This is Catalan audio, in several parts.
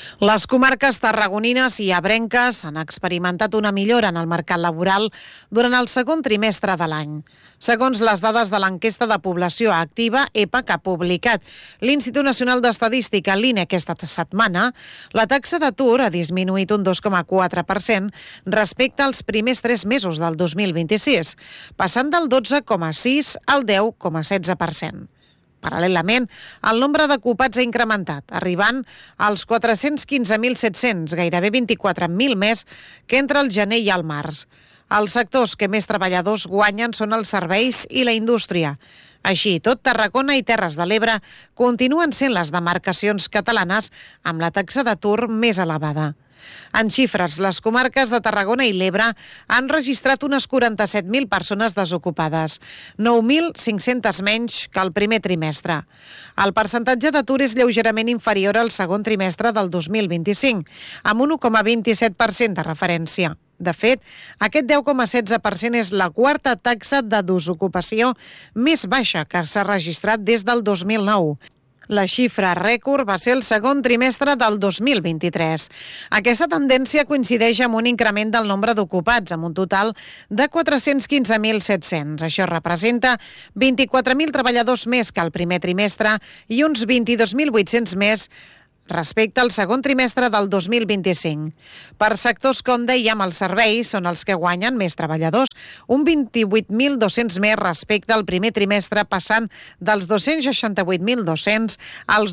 Les comarques tarragonines i ebrenques han experimentat una millora en el mercat laboral durant el segon trimestre de l'any. Segons les dades de l'enquesta de població activa EPA que ha publicat l'Institut Nacional d'Estadística, l'INE, aquesta setmana, la taxa d'atur ha disminuït un 2,4% respecte als primers 3 mesos del 2026, passant del 12,6 al 10,16%. Paral·lelament, el nombre d'ocupats ha incrementat, arribant als 415.700, gairebé 24.000 més que entre el gener i el març. Els sectors que més treballadors guanyen són els serveis i la indústria. Així i tot, Tarragona i Terres de l'Ebre continuen sent les demarcacions catalanes amb la taxa d'atur més elevada. En xifres, les comarques de Tarragona i l'Ebre han registrat unes 47.000 persones desocupades, 9.500 menys que el primer trimestre. El percentatge d'atur és lleugerament inferior al segon trimestre del 2025, amb un 1,27% de referència. De fet, aquest 10,16% és la quarta taxa de desocupació més baixa que s'ha registrat des del 2009. La xifra rècord va ser el segon trimestre del 2023. Aquesta tendència coincideix amb un increment del nombre d'ocupats, amb un total de 415.700. Això representa 24.000 treballadors més que el primer trimestre i uns 22.800 més respecte al segon trimestre del 2025. Per sectors, com dèiem, els serveis són els que guanyen més treballadors, un 28.200 més respecte al primer trimestre, passant dels 268.200 als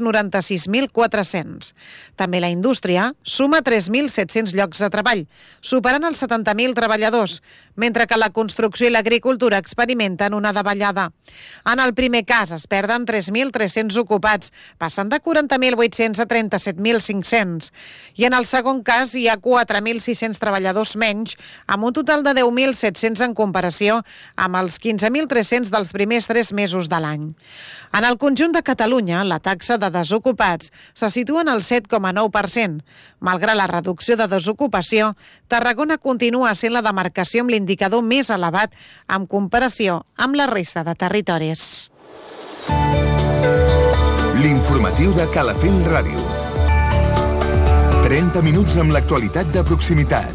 296.400. També la indústria suma 3.700 llocs de treball, superant els 70.000 treballadors, mentre que la construcció i l'agricultura experimenten una davallada. En el primer cas es perden 3.300 ocupats, passant de 40.800 a 37.500. I en el segon cas hi ha 4.600 treballadors menys, amb un total de 10.700 en comparació amb els 15.300 dels primers 3 mesos de l'any. En el conjunt de Catalunya, la taxa de desocupats se situa en el 7,9%. Malgrat la reducció de desocupació, Tarragona continua sent la demarcació amb l'indicador més elevat en comparació amb la resta de territoris. L'informatiu de Calafell Ràdio. 30 minuts amb l'actualitat de proximitat.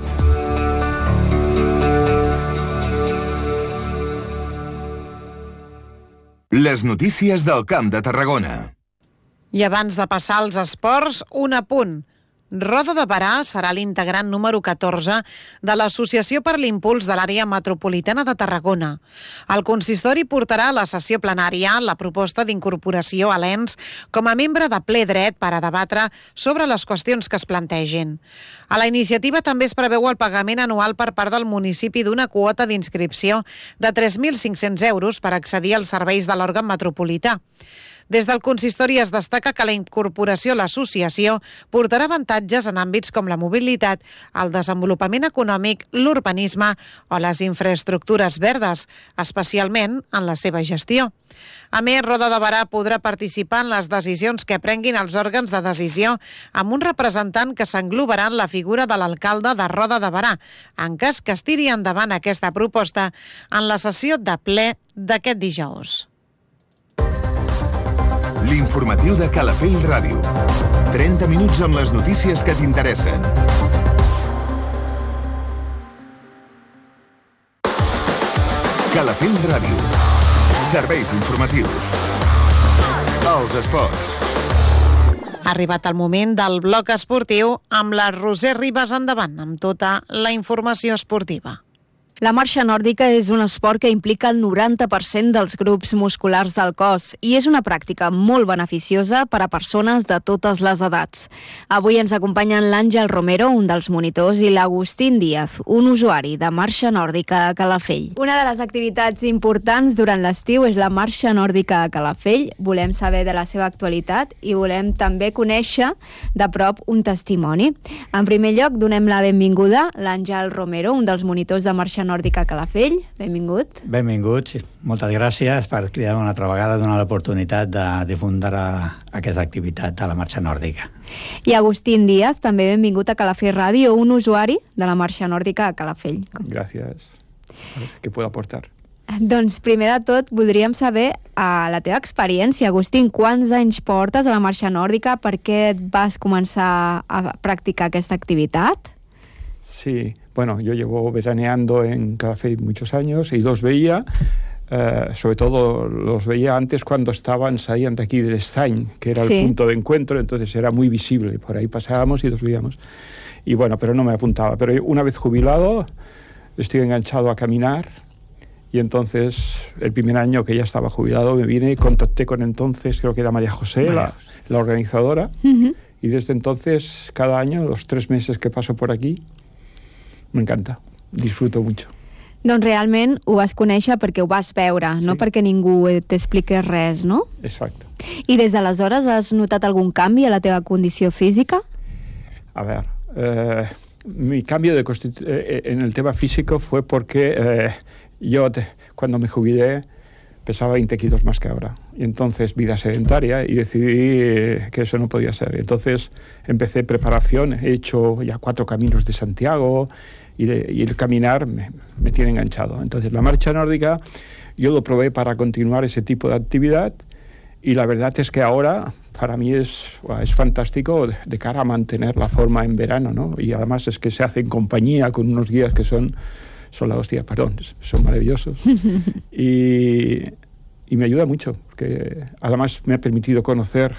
Les notícies del Camp de Tarragona. I abans de passar als esports, un apunt. Roda de Berà serà l'integrant número 14 de l'Associació per l'Impuls de l'Àrea Metropolitana de Tarragona. El consistori portarà a la sessió plenària la proposta d'incorporació a l'ENS com a membre de ple dret per a debatre sobre les qüestions que es plantegin. A la iniciativa també es preveu el pagament anual per part del municipi d'una quota d'inscripció de 3.500 euros per accedir als serveis de l'òrgan metropolità. Des del consistori es destaca que la incorporació a l'associació portarà avantatges en àmbits com la mobilitat, el desenvolupament econòmic, l'urbanisme o les infraestructures verdes, especialment en la seva gestió. A més, Roda de Berà podrà participar en les decisions que prenguin els òrgans de decisió amb un representant que s'englobarà en la figura de l'alcalde de Roda de Berà, en cas que es tiri endavant aquesta proposta en la sessió de ple d'aquest dijous. L'informatiu de Calafell Ràdio. 30 minuts amb les notícies que t'interessen. Calafell Ràdio. Serveis informatius. Els esports. Ha arribat el moment del bloc esportiu amb la Roser Ribas endavant, amb tota la informació esportiva. La marxa nòrdica és un esport que implica el 90% dels grups musculars del cos i és una pràctica molt beneficiosa per a persones de totes les edats. Avui ens acompanyen l'Àngel Romero, un dels monitors, i l'Agustín Díaz, un usuari de marxa nòrdica a Calafell. Una de les activitats importants durant l'estiu és la marxa nòrdica a Calafell. Volem saber de la seva actualitat i volem també conèixer de prop un testimoni. En primer lloc, donem la benvinguda a l'Àngel Romero, un dels monitors de marxa nòrdica a Calafell. Benvingut. Benvinguts. Moltes gràcies per cridar-me una altra vegada, donar l'oportunitat de difundir aquesta activitat de la marxa nòrdica. I Agustín Díaz, també benvingut a Calafell Ràdio, un usuari de la marxa nòrdica a Calafell. Gracias. ¿Qué puedo aportar? Doncs primer de tot voldríem saber la teva experiència. Agustín, quants anys portes a la marxa nòrdica? Per què vas començar a practicar aquesta activitat? Sí, bueno, yo llevo veraneando en Calafell muchos años y los veía, sobre todo los veía antes cuando estaban saliendo aquí del Estany, que era el punto de encuentro, entonces era muy visible, por ahí pasábamos y los veíamos. Y bueno, pero no me apuntaba. Pero una vez jubilado, estoy enganchado a caminar. Y entonces, el primer año que ya estaba jubilado, me vine y contacté con entonces, creo que era María José, la organizadora. Y desde entonces, cada año, los 3 meses que paso por aquí, me encanta, disfruto mucho. Doncs realment ho vas conèixer perquè ho vas veure, no perquè ningú t'expliqués res, no? Exacto. I des d'aleshores has notat algun canvi a la teva condició física? A ver, mi cambio en el tema físico fue porque yo cuando me jubilé pesaba 20 kilos más que ahora. Y entonces vida sedentaria y decidí que eso no podía ser. Entonces empecé preparación, he hecho ya 4 caminos de Santiago y el caminar me tiene enganchado. Entonces la marcha nórdica yo lo probé para continuar ese tipo de actividad y la verdad es que ahora para mí es fantástico de cara a mantener la forma en verano, ¿no? Y además es que se hace en compañía con unos guías que son la hostia, perdón, son maravillosos. Y me ayuda mucho, porque además me ha permitido conocer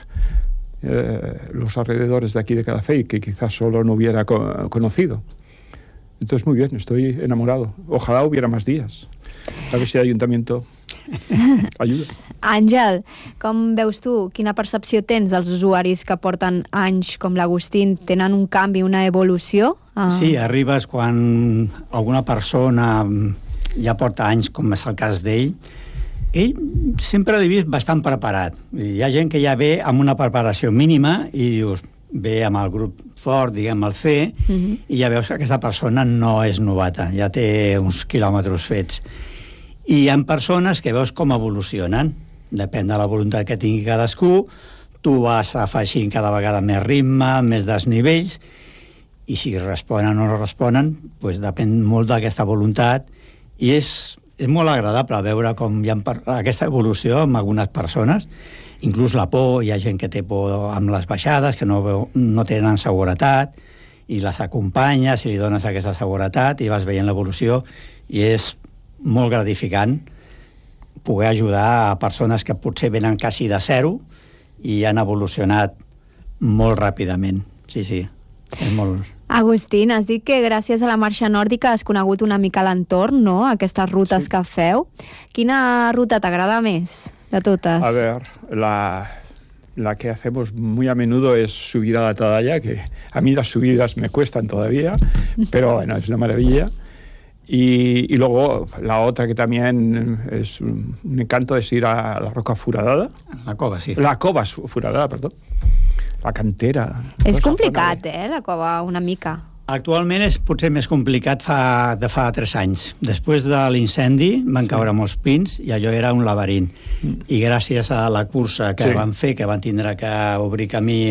los alrededores de aquí de Calafell, que quizás solo no hubiera conocido. Entonces, muy bien, estoy enamorado. Ojalá hubiera más días. A ver si el Ayuntamiento ajuda. Àngel, com veus tu? Quina percepció tens dels usuaris que porten anys com l'Agustín? Tenen un canvi, una evolució? Sí, arribes quan alguna persona ja porta anys, com és el cas d'ell. Ell sempre l'he vist bastant preparat. Hi ha gent que ja ve amb una preparació mínima i dius, ve amb el grup fort, diguem el C, i ja veus que aquesta persona no és novata, ja té uns quilòmetres fets. I hi ha persones que veus com evolucionen, depèn de la voluntat que tingui cadascú, tu vas afegint cada vegada més ritme, més desnivells, i si responen o no responen, doncs depèn molt d'aquesta voluntat, i és molt agradable veure com hi ha aquesta evolució amb algunes persones, inclús la por, hi ha gent que té por amb les baixades, que no tenen seguretat, i les acompanyes i li dones aquesta seguretat i vas veient l'evolució, i és molt gratificant poder ajudar a persones que potser venen quasi de zero i han evolucionat molt ràpidament. Sí, és molt... Agustín, has dit que gràcies a la marxa nòrdica has conegut una mica l'entorn, no?, aquestes rutes que feu. Quina ruta t'agrada més de totes? A ver, la que hacemos muy a menudo es subir a la Atalaya, que a mí las subidas me cuestan todavía, pero bueno, es una maravilla. Y luego la otra que también es un encanto es ir a la Roca Foradada. La Cova, sí. La Cova Foradada, perdó. La cantera. És complicat, la cova, una mica. Actualment és potser més complicat de fa 3 anys. Després de l'incendi van caure molts pins i allò era un laberint. I gràcies a la cursa que van fer, que van tindre que obrir camí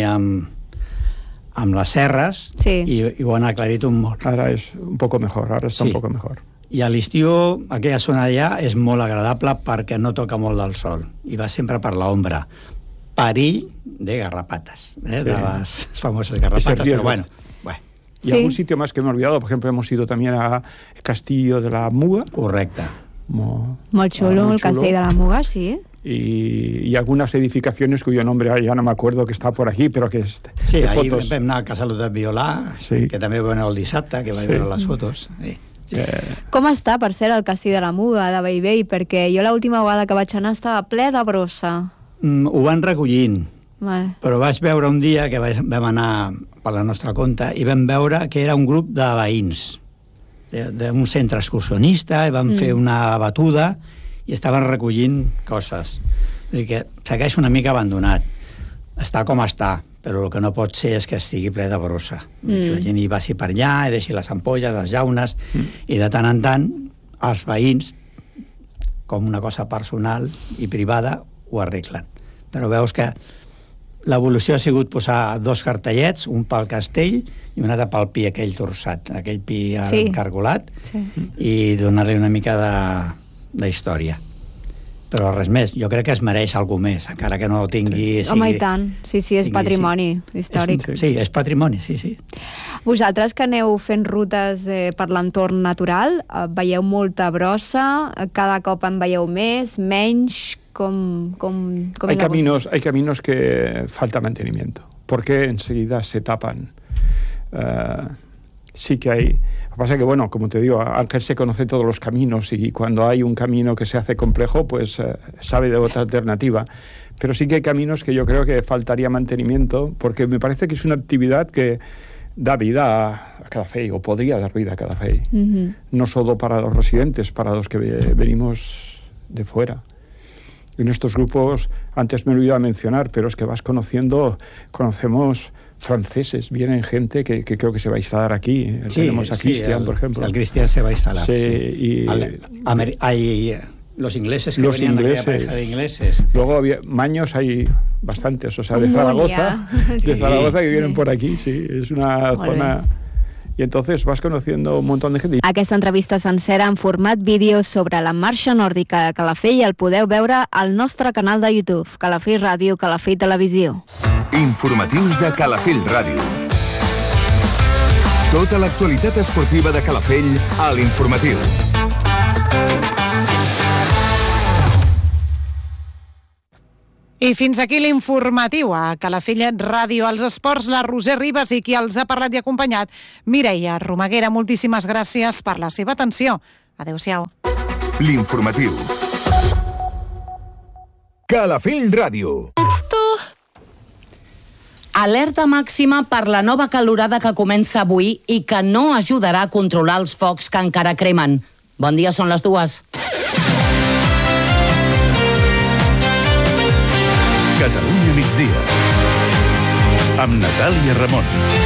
amb les serres, i ho han aclarit un molt. Ara és un poco mejor, ara està un poco mejor. I a l'estiu aquella zona allà és molt agradable perquè no toca molt del sol i va sempre per l'ombra. Perill de garrapatas, de las famosas garrapatas, pero bueno. Y algún sitio más que me he olvidado, por ejemplo, hemos ido también al Castillo de la Muga. Correcte. Molt xulo, el Castell de la Muga, sí. Y algunas edificaciones cuyo nombre ya no me acuerdo, que está por aquí, però que és sí, ahir vam anar al Casal de Violà, que també vam anar el dissabte, que vaig veure les fotos. Com està, per cert, el Castell de la Muga, de Bellvei? Perquè jo l'última vegada que vaig anar estava ple de brossa. Ho van recollint, però vaig veure un dia que vam anar per la nostra compte i vam veure que era un grup de veïns d'un centre excursionista i van fer una batuda i estaven recollint coses. Vull dir que segueix una mica abandonat. Està com està, però el que no pot ser és que estigui ple de brossa. Que la gent hi passi per allà i deixi les ampolles, les llaunes, i de tant en tant els veïns, com una cosa personal i privada, ho arreglen. Però veus que l'evolució ha sigut posar 2 cartellets, un pel castell i un altre pel pi aquell torçat, aquell pi encargolat, i donar-li una mica d'història. Però res més, jo crec que es mereix alguna més, encara que no tingui... Home, i tant, sí, és patrimoni històric. Sí, és patrimoni, sí. Vosaltres que aneu fent rutes per l'entorn natural, veieu molta brossa, cada cop en veieu més, menys, hay caminos que falta mantenimiento, porque enseguida se tapan. Sí que hay... Lo que pasa es que, bueno, como te digo, Ángel se conoce todos los caminos y cuando hay un camino que se hace complejo, pues sabe de otra alternativa. Pero sí que hay caminos que yo creo que faltaría mantenimiento, porque me parece que es una actividad que da vida a Calafell, o podría dar vida a Calafell. No solo para los residentes, para los que venimos de fuera. En estos grupos, antes me olvidaba mencionar, pero es que conocemos franceses, vienen gente que creo que se va a instalar aquí. Tenemos a Cristian, por ejemplo. El Cristian se va a instalar. Sí. Y hay los ingleses que venían, aquella pareja de ingleses. Luego Maños hay bastantes, o sea, de Zaragoza, que vienen por aquí, sí, es una zona... I entonces vas conociendo un montón de gente. Aquesta entrevista sencera en format vídeo sobre la marxa nòrdica de Calafell el podeu veure al nostre canal de YouTube, Calafell Ràdio, Calafell Televisió. Informatius de Calafell Ràdio. Tota l'actualitat esportiva de Calafell a l'Informatiu. I fins aquí l'informatiu a Calafell Ràdio. Als esports, la Roser Ribas i qui els ha parlat i acompanyat, Mireia Romaguera. Moltíssimes gràcies per la seva atenció. Adéu-siau. L'informatiu. Calafell Ràdio. Alerta màxima per la nova calorada que comença avui i que no ajudarà a controlar els focs que encara cremen. Bon dia, són les 2. Catalunya migdia. Amb Natàlia Ramon.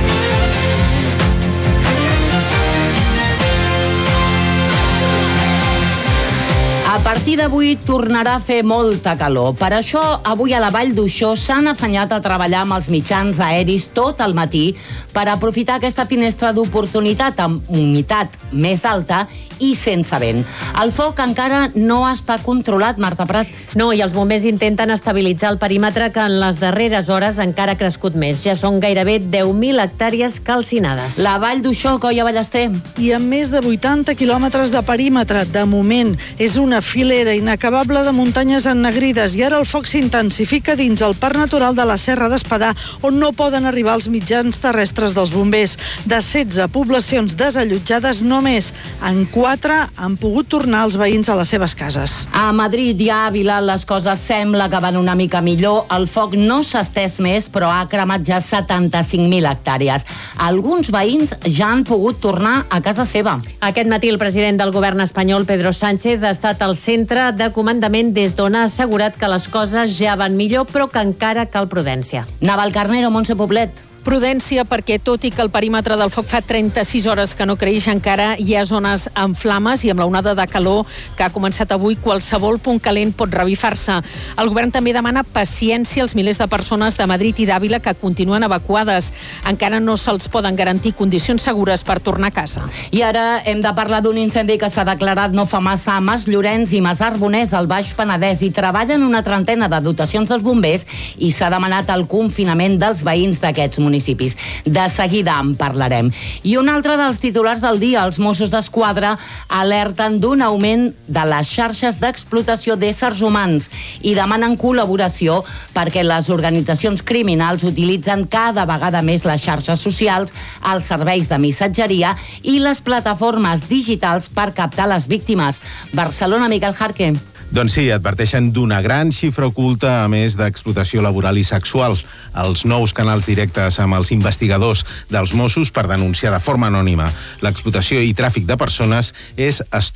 A partir d'avui tornarà a fer molta calor. Per això, avui a la Vall d'Uixó s'han afanyat a treballar amb els mitjans aeris tot el matí per aprofitar aquesta finestra d'oportunitat amb humitat més alta i sense vent. El foc encara no està controlat, Marta Prat. No, i els bombers intenten estabilitzar el perímetre que en les darreres hores encara ha crescut més. Ja són gairebé 10.000 hectàrees calcinades. La Vall d'Uixó, Coia Ballester. I amb més de 80 quilòmetres de perímetre, de moment, és una filera inacabable de muntanyes ennegrides i ara el foc s'intensifica dins el Parc Natural de la Serra d'Espadà, on no poden arribar els mitjans terrestres dels bombers. De 16 poblacions desallotjades, només en 4 han pogut tornar els veïns a les seves cases. A Madrid i a Ávila les coses sembla que van una mica millor. El foc no s'ha estès més, però ha cremat ja 75.000 hectàrees. Alguns veïns ja han pogut tornar a casa seva. Aquest matí el president del govern espanyol, Pedro Sánchez, ha estat al centre de comandament des d'on ha assegurat que les coses ja van millor, però que encara cal prudència. Navalcarnero, Montse Poblet. Prudència perquè, tot i que el perímetre del foc fa 36 hores que no creix, encara hi ha zones en flames i amb l'onada de calor que ha començat avui, qualsevol punt calent pot revifar-se. El govern també demana paciència als milers de persones de Madrid i d'Àvila que continuen evacuades. Encara no se'ls poden garantir condicions segures per tornar a casa. I ara hem de parlar d'un incendi que s'ha declarat no fa massa a Mas Llorenç i Mas Arbonès, al Baix Penedès, i treballen una trentena de dotacions dels bombers i s'ha demanat el confinament dels veïns d'aquests municipis. De seguida en parlarem. I un altre dels titulars del dia, els Mossos d'Esquadra alerten d'un augment de les xarxes d'explotació d'éssers humans i demanen col·laboració perquè les organitzacions criminals utilitzen cada vegada més les xarxes socials, els serveis de missatgeria i les plataformes digitals per captar les víctimes. Barcelona, Miquel Jarque. Doncs sí, adverteixen d'una gran xifra oculta, a més d'explotació laboral i sexual. Els nous canals directes amb els investigadors dels Mossos per denunciar de forma anònima l'explotació i tràfic de persones és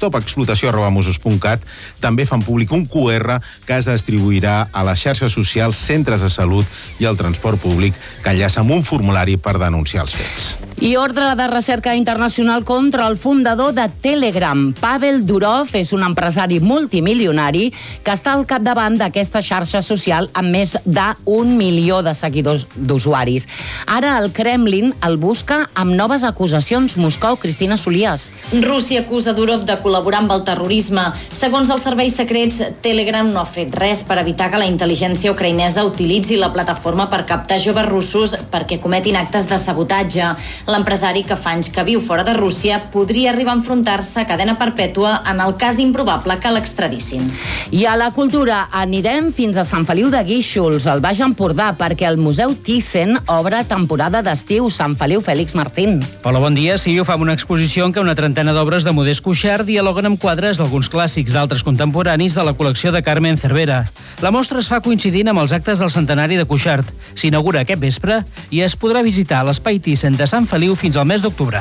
stopexplotació@mossos.cat. També fan públic un QR que es distribuirà a les xarxes socials, centres de salut i el transport públic, que enllaça amb un formulari per denunciar els fets. I ordre de recerca internacional contra el fundador de Telegram. Pavel Durov és un empresari multimilionari que està al capdavant d'aquesta xarxa social amb més d'1 milió de seguidors d'usuaris. Ara el Kremlin el busca amb noves acusacions. Moscou, Cristina Solias. Rússia acusa Durov de col·laborar amb el terrorisme. Segons els serveis secrets, Telegram no ha fet res per evitar que la intel·ligència ucraïnesa utilitzi la plataforma per captar joves russos perquè cometin actes de sabotatge. L'empresari, que fa anys que viu fora de Rússia, podria arribar a enfrontar-se a cadena perpètua en el cas improbable que l'extradissin. I a la cultura anirem fins a Sant Feliu de Guíxols, al Baix Empordà, perquè el Museu Thyssen obre temporada d'estiu. Sant Feliu, Fèlix Martín. Hola, bon dia. Sí, ho fa amb una exposició en què una trentena d'obres de Modest Cuixart dialoguen amb quadres d'alguns clàssics d'altres contemporanis de la col·lecció de Carmen Cervera. La mostra es fa coincidint amb els actes del centenari de Cuixart. S'inaugura aquest vespre i es podrà visitar l'Espai Thyssen de Sant Feliu fins al mes d'octubre.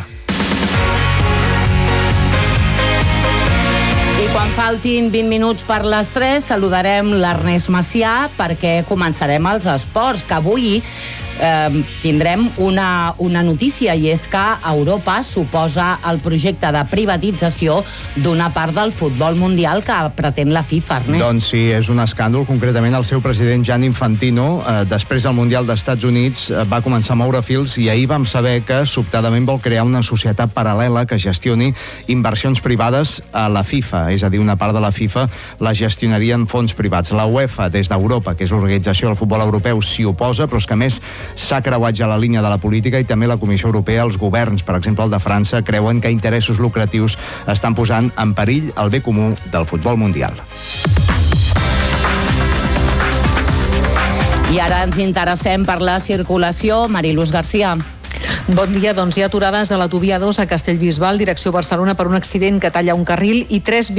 I quan faltin 20 minuts per les 3, saludarem l'Ernest Macià perquè començarem els esports, que avui tindrem una notícia, i és que Europa suposa el projecte de privatització d'una part del futbol mundial que pretén la FIFA, Ernest. Doncs sí, és un escàndol. Concretament, el seu president, Gianni Infantino, després del Mundial dels Estats Units, va començar a moure fils i ahir vam saber que sobtadament vol crear una societat paral·lela que gestioni inversions privades a la FIFA, és a dir, una part de la FIFA la gestionarien fons privats. La UEFA, des d'Europa, que és l'organització del futbol europeu, s'hi oposa, però és que a més s'ha creuat ja la línia de la política i també la Comissió Europea. Els governs, per exemple el de França, creuen que interessos lucratius estan posant en perill el bé comú del futbol mundial. I ara ens interessem per la circulació. Mariluz García. Bon dia, doncs hi ha aturades a l'autovia 2 a Castellbisbal, direcció Barcelona, per un accident que talla un carril i 3